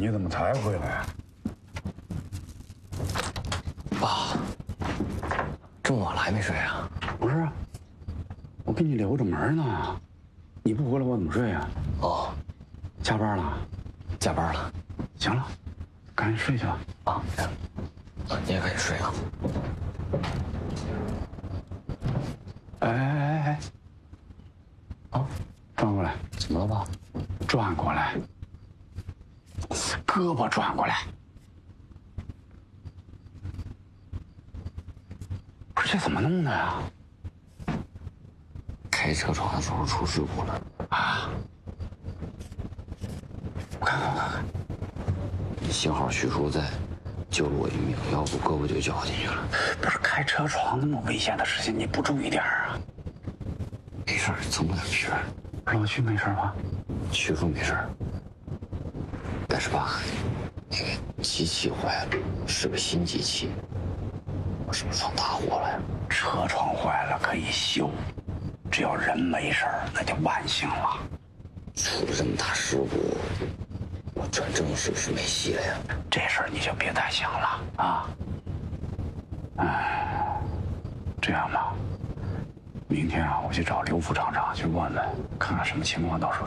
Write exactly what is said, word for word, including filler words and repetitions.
你怎么才回来？ 爸，这么晚了还没睡啊？ 不是，我给你留着门呢。你不回来我怎么睡啊？ 哦， 加班了？ 加班了。 行了，赶紧睡去吧。 啊，行。啊，你也赶紧睡啊。 哎哎哎哎！ 啊， 转过来。 怎么了，爸？ 转过来。胳膊转过来。不是这怎么弄的呀？ 开车窗的时候出事故了啊！我看看我看看， 幸好徐叔在，救了我一命，要不胳膊就绞进去了。 不是开车窗那么危险的事情，你不注意点啊？ 没事，蹭不点皮儿。 老徐没事吧？ 徐叔没事，但是爸，那个机器坏了，是个新机器，我是不是闯大祸了呀？ 车窗坏了可以修，只要人没事儿，那就万幸了。 出了这么大事故，我转正是不是没戏了呀？ 这事儿你就别太想了啊！哎，这样吧，明天啊，我去找刘副厂长去问问，看看什么情况，到时候。